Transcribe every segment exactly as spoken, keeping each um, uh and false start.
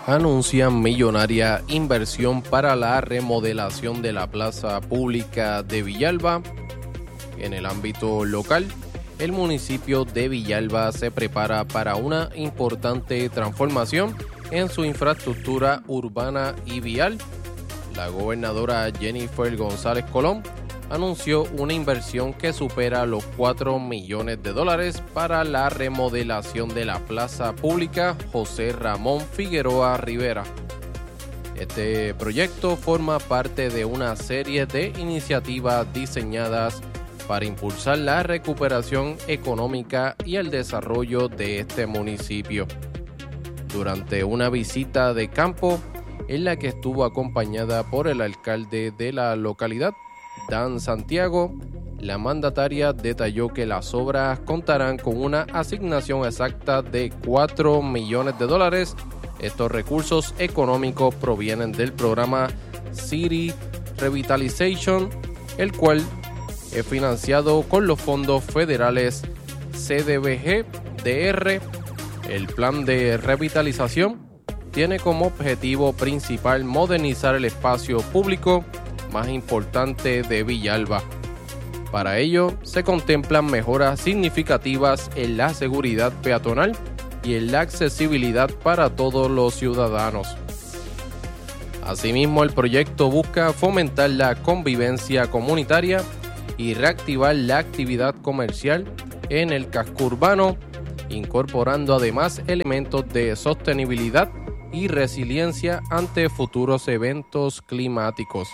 anuncian millonaria inversión para la remodelación de la plaza pública de Villalba. En el ámbito local, el municipio de Villalba se prepara para una importante transformación en su infraestructura urbana y vial. La gobernadora Jennifer González Colón anunció una inversión que supera los cuatro millones de dólares para la remodelación de la plaza pública José Ramón Figueroa Rivera. Este proyecto forma parte de una serie de iniciativas diseñadas para impulsar la recuperación económica y el desarrollo de este municipio. Durante una visita de campo en la que estuvo acompañada por el alcalde de la localidad, Dan Santiago, la mandataria detalló que las obras contarán con una asignación exacta de cuatro millones de dólares. Estos recursos económicos provienen del programa City Revitalization, el cual es financiado con los fondos federales C D B G D R. El plan de revitalización tiene como objetivo principal modernizar el espacio público más importante de Villalba. Para ello, se contemplan mejoras significativas en la seguridad peatonal y en la accesibilidad para todos los ciudadanos. Asimismo, el proyecto busca fomentar la convivencia comunitaria y reactivar la actividad comercial en el casco urbano, incorporando además elementos de sostenibilidad y resiliencia ante futuros eventos climáticos.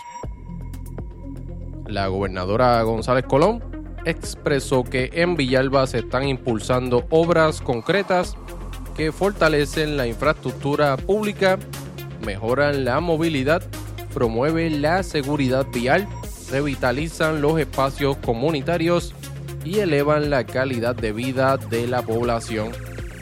La gobernadora González Colón expresó que en Villalba se están impulsando obras concretas que fortalecen la infraestructura pública, mejoran la movilidad, promueven la seguridad vial, revitalizan los espacios comunitarios y elevan la calidad de vida de la población.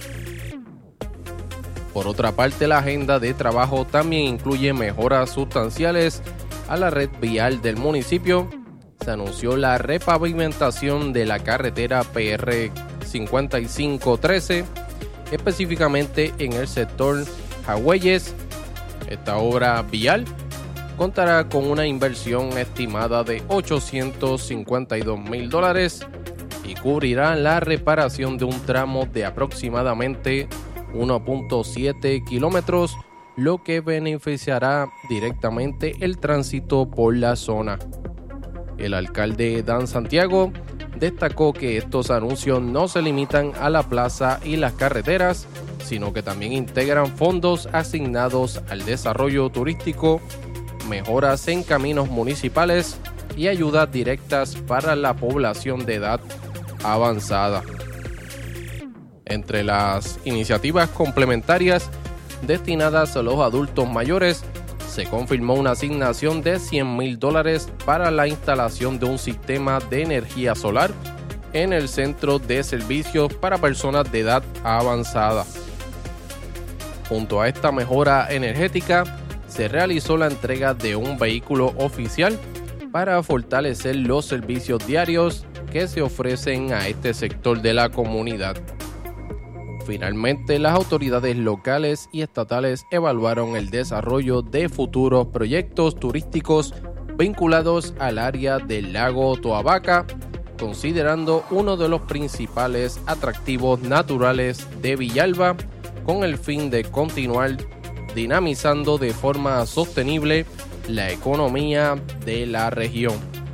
Por otra parte, la agenda de trabajo también incluye mejoras sustanciales a la red vial del municipio. Se anunció la repavimentación de la carretera P R cincuenta y cinco trece, específicamente en el sector Jagüeyes. Esta obra vial contará con una inversión estimada de ochocientos cincuenta y dos mil dólares y cubrirá la reparación de un tramo de aproximadamente uno punto siete kilómetros, lo que beneficiará directamente el tránsito por la zona. El alcalde Dan Santiago destacó que estos anuncios no se limitan a la plaza y las carreteras, sino que también integran fondos asignados al desarrollo turístico, mejoras en caminos municipales y ayudas directas para la población de edad avanzada. Entre las iniciativas complementarias destinadas a los adultos mayores, se confirmó una asignación de cien mil dólares para la instalación de un sistema de energía solar en el centro de servicios para personas de edad avanzada. Junto a esta mejora energética, se realizó la entrega de un vehículo oficial para fortalecer los servicios diarios que se ofrecen a este sector de la comunidad. Finalmente, las autoridades locales y estatales evaluaron el desarrollo de futuros proyectos turísticos vinculados al área del lago Toabaca, considerando uno de los principales atractivos naturales de Villalba, con el fin de continuar dinamizando de forma sostenible la economía de la región.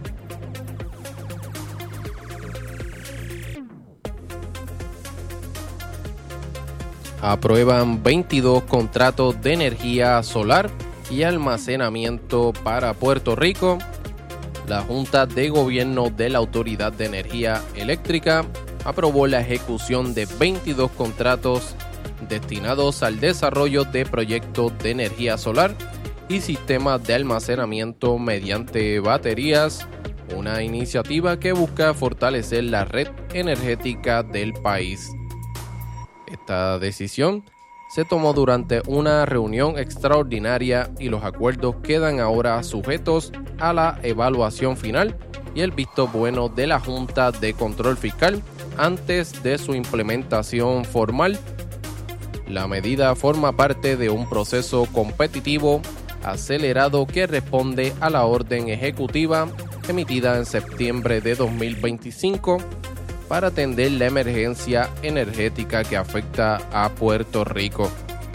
Aprueban veintidós contratos de energía solar y almacenamiento para Puerto Rico. La Junta de Gobierno de la Autoridad de Energía Eléctrica aprobó la ejecución de veintidós contratos destinados al desarrollo de proyectos de energía solar y sistemas de almacenamiento mediante baterías, una iniciativa que busca fortalecer la red energética del país. Esta decisión se tomó durante una reunión extraordinaria y los acuerdos quedan ahora sujetos a la evaluación final y el visto bueno de la Junta de Control Fiscal antes de su implementación formal. La medida forma parte de un proceso competitivo acelerado que responde a la orden ejecutiva emitida en septiembre de dos mil veinticinco para atender la emergencia energética que afecta a Puerto Rico.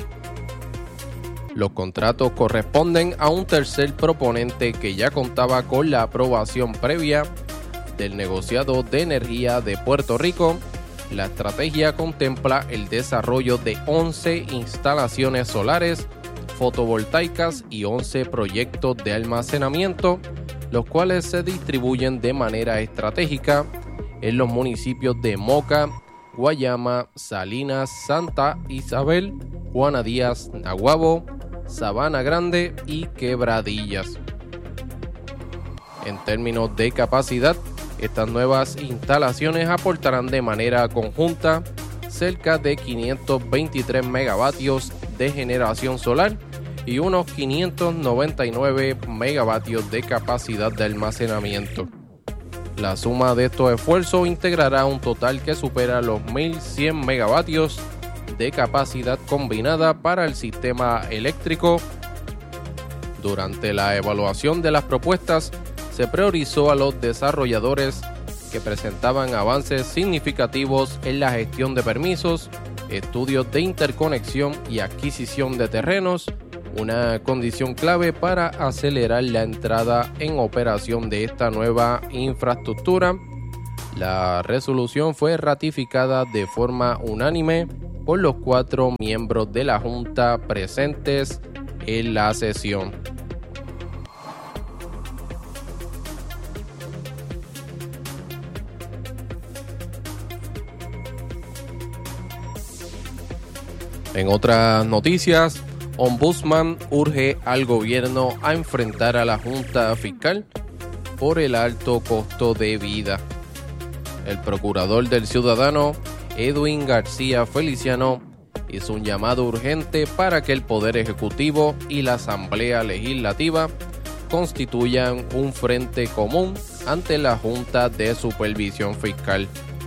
Los contratos corresponden a un tercer proponente que ya contaba con la aprobación previa del negociado de energía de Puerto Rico. La estrategia contempla el desarrollo de once instalaciones solares fotovoltaicas y once proyectos de almacenamiento, los cuales se distribuyen de manera estratégica en los municipios de Moca, Guayama, Salinas, Santa Isabel, Juana Díaz, Naguabo, Sabana Grande y Quebradillas. En términos de capacidad, estas nuevas instalaciones aportarán de manera conjunta cerca de quinientos veintitrés megavatios de generación solar y unos quinientos noventa y nueve megavatios de capacidad de almacenamiento. La suma de estos esfuerzos integrará un total que supera los mil cien megavatios de capacidad combinada para el sistema eléctrico. Durante la evaluación de las propuestas, se priorizó a los desarrolladores que presentaban avances significativos en la gestión de permisos, estudios de interconexión y adquisición de terrenos, una condición clave para acelerar la entrada en operación de esta nueva infraestructura. La resolución fue ratificada de forma unánime por los cuatro miembros de la Junta presentes en la sesión. En otras noticias, Ombudsman urge al gobierno a enfrentar a la Junta Fiscal por el alto costo de vida. El procurador del ciudadano, Edwin García Feliciano, hizo un llamado urgente para que el Poder Ejecutivo y la Asamblea Legislativa constituyan un frente común ante la Junta de Supervisión Fiscal.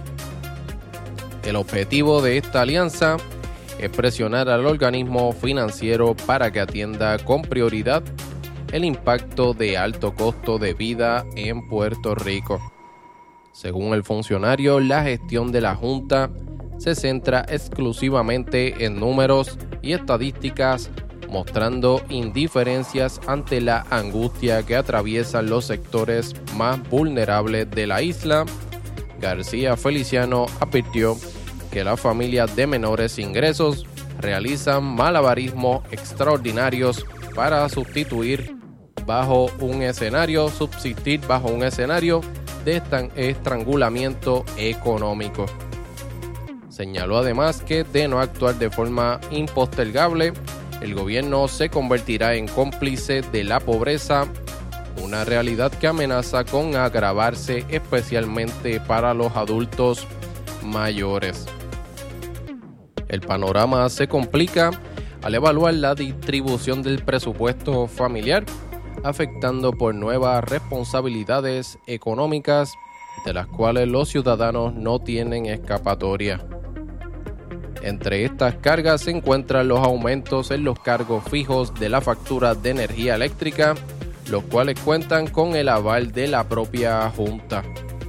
El objetivo de esta alianza es presionar al organismo financiero para que atienda con prioridad el impacto de alto costo de vida en Puerto Rico. Según el funcionario, la gestión de la Junta se centra exclusivamente en números y estadísticas, mostrando indiferencias ante la angustia que atraviesan los sectores más vulnerables de la isla. García Feliciano advirtió que las familias de menores ingresos realizan malabarismos extraordinarios para sustituir bajo un escenario, subsistir bajo un escenario de estrangulamiento económico. Señaló además que de no actuar de forma impostergable, el gobierno se convertirá en cómplice de la pobreza, una realidad que amenaza con agravarse especialmente para los adultos mayores. El panorama se complica al evaluar la distribución del presupuesto familiar, afectando por nuevas responsabilidades económicas de las cuales los ciudadanos no tienen escapatoria. Entre estas cargas se encuentran los aumentos en los cargos fijos de la factura de energía eléctrica, los cuales cuentan con el aval de la propia Junta.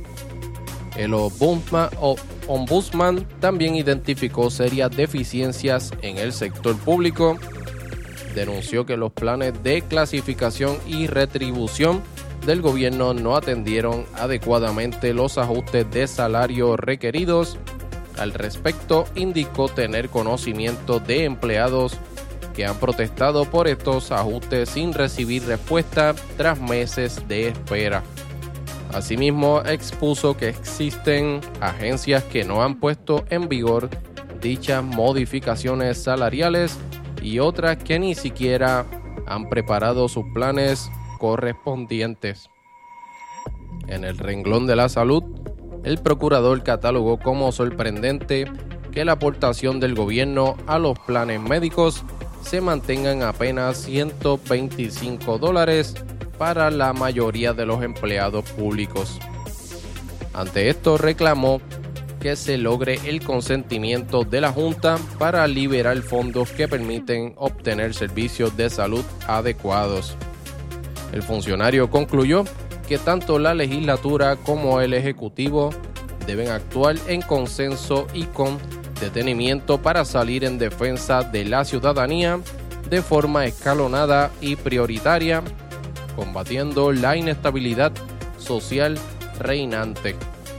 El Ombudsman, Ombudsman también identificó serias deficiencias en el sector público. Denunció que los planes de clasificación y retribución del gobierno no atendieron adecuadamente los ajustes de salario requeridos. Al respecto, indicó tener conocimiento de empleados que han protestado por estos ajustes sin recibir respuesta tras meses de espera. Asimismo, expuso que existen agencias que no han puesto en vigor dichas modificaciones salariales y otras que ni siquiera han preparado sus planes correspondientes. En el renglón de la salud, el procurador catalogó como sorprendente que la aportación del gobierno a los planes médicos se mantengan apenas ciento veinticinco dólares para la mayoría de los empleados públicos. Ante esto reclamó que se logre el consentimiento de la Junta para liberar fondos que permiten obtener servicios de salud adecuados. El funcionario concluyó que tanto la legislatura como el Ejecutivo deben actuar en consenso y con detenimiento para salir en defensa de la ciudadanía de forma escalonada y prioritaria, combatiendo la inestabilidad social reinante.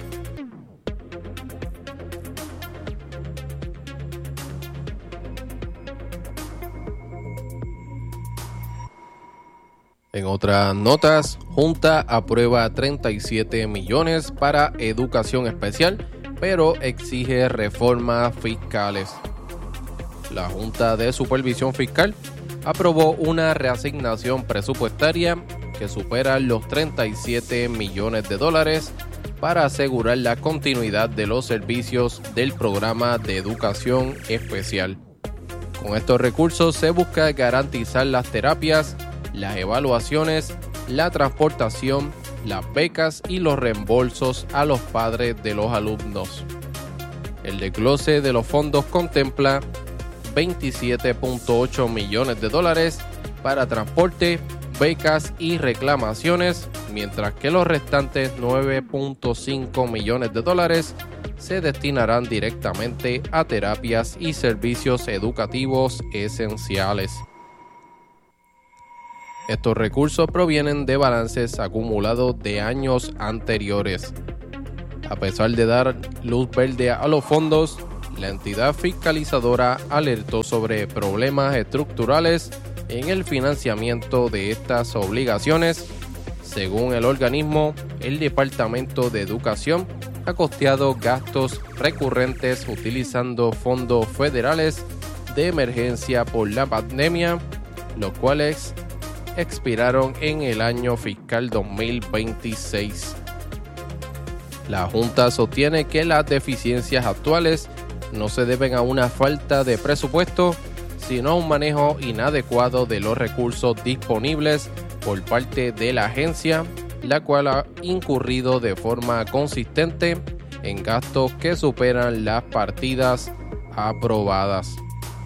En otras notas, Junta aprueba treinta y siete millones para educación especial, pero exige reformas fiscales. La Junta de Supervisión Fiscal aprobó una reasignación presupuestaria que supera los treinta y siete millones de dólares para asegurar la continuidad de los servicios del programa de educación especial. Con estos recursos se busca garantizar las terapias, las evaluaciones, la transportación, las becas y los reembolsos a los padres de los alumnos. El desglose de los fondos contempla veintisiete punto ocho millones de dólares para transporte, becas y reclamaciones, mientras que los restantes nueve punto cinco millones de dólares se destinarán directamente a terapias y servicios educativos esenciales. Estos recursos provienen de balances acumulados de años anteriores. A pesar de dar luz verde a los fondos, la entidad fiscalizadora alertó sobre problemas estructurales en el financiamiento de estas obligaciones. Según el organismo, el Departamento de Educación ha costeado gastos recurrentes utilizando fondos federales de emergencia por la pandemia, los cuales expiraron en el año fiscal dos mil veintiséis. La Junta sostiene que las deficiencias actuales no se deben a una falta de presupuesto, sino a un manejo inadecuado de los recursos disponibles por parte de la agencia, la cual ha incurrido de forma consistente en gastos que superan las partidas aprobadas.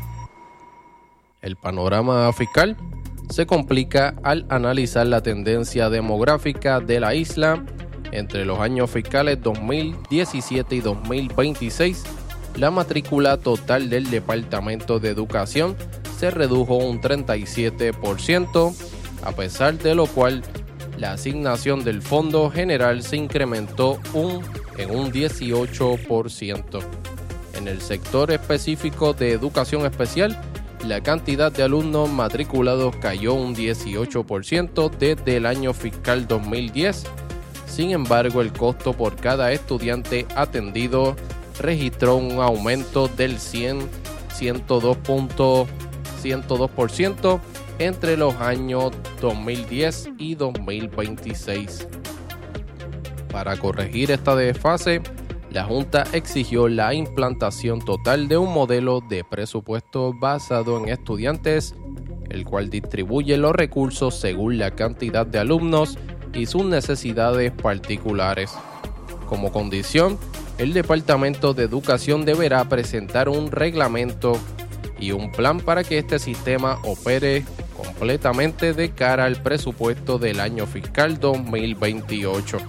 El panorama fiscal se complica al analizar la tendencia demográfica de la isla. Entre los años fiscales dos mil diecisiete y dos mil veintiséis, la matrícula total del Departamento de Educación se redujo un treinta y siete por ciento, a pesar de lo cual la asignación del Fondo General se incrementó un, en un dieciocho por ciento. En el sector específico de educación especial, la cantidad de alumnos matriculados cayó un dieciocho por ciento desde el año fiscal dos mil diez. Sin embargo, el costo por cada estudiante atendido registró un aumento del cien, ciento dos por ciento entre los años dos mil diez y dos mil veintiséis. Para corregir esta desfase, la Junta exigió la implantación total de un modelo de presupuesto basado en estudiantes, el cual distribuye los recursos según la cantidad de alumnos y sus necesidades particulares. Como condición, el Departamento de Educación deberá presentar un reglamento y un plan para que este sistema opere completamente de cara al presupuesto del año fiscal dos mil veintiocho.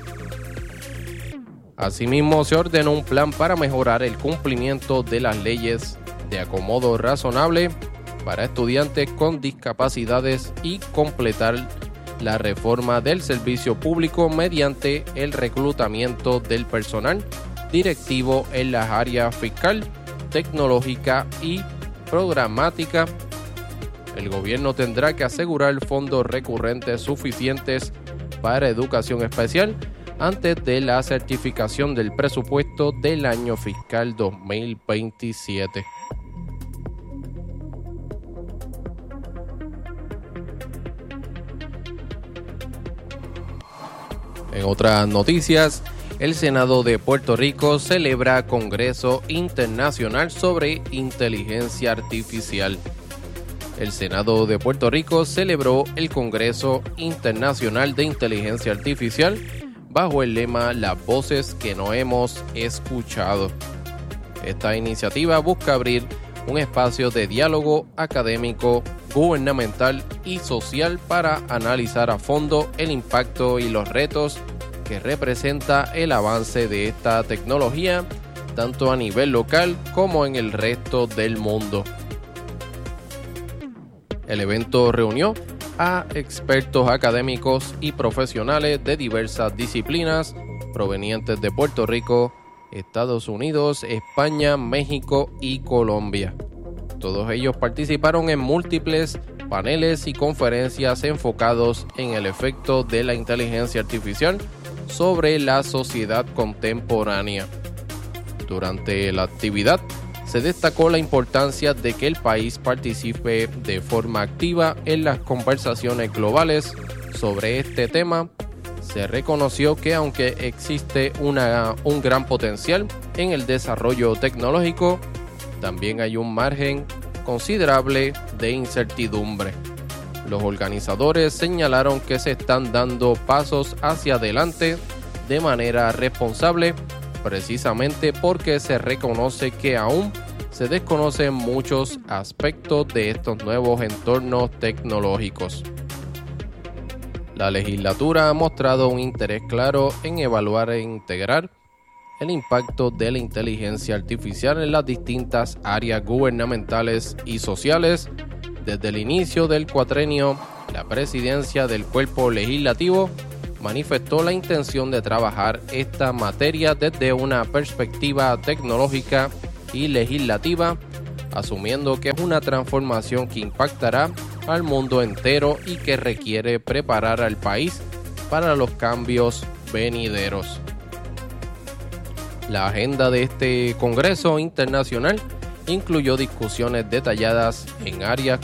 Asimismo, se ordenó un plan para mejorar el cumplimiento de las leyes de acomodo razonable para estudiantes con discapacidades y completar la reforma del servicio público mediante el reclutamiento del personal directivo en las áreas fiscal, tecnológica y programática. El gobierno tendrá que asegurar fondos recurrentes suficientes para educación especial antes de la certificación del presupuesto del año fiscal dos mil veintisiete. En otras noticias, el Senado de Puerto Rico celebra Congreso Internacional sobre Inteligencia Artificial. El Senado de Puerto Rico celebró el Congreso Internacional de Inteligencia Artificial bajo el lema Las voces que no hemos escuchado. Esta iniciativa busca abrir un espacio de diálogo académico, gubernamental y social para analizar a fondo el impacto y los retos que representa el avance de esta tecnología, tanto a nivel local como en el resto del mundo. El evento reunió a expertos académicos y profesionales de diversas disciplinas provenientes de Puerto Rico, Estados Unidos, España, México y Colombia. Todos ellos participaron en múltiples paneles y conferencias enfocados en el efecto de la inteligencia artificial sobre la sociedad contemporánea. Durante la actividad, se destacó la importancia de que el país participe de forma activa en las conversaciones globales sobre este tema. Se reconoció que aunque existe una, un gran potencial en el desarrollo tecnológico, también hay un margen considerable de incertidumbre. Los organizadores señalaron que se están dando pasos hacia adelante de manera responsable, precisamente porque se reconoce que aún se desconocen muchos aspectos de estos nuevos entornos tecnológicos. La legislatura ha mostrado un interés claro en evaluar e integrar el impacto de la inteligencia artificial en las distintas áreas gubernamentales y sociales. Desde el inicio del cuatrenio, la presidencia del cuerpo legislativo manifestó la intención de trabajar esta materia desde una perspectiva tecnológica y legislativa, asumiendo que es una transformación que impactará al mundo entero y que requiere preparar al país para los cambios venideros. La agenda de este Congreso Internacional incluyó discusiones detalladas en áreas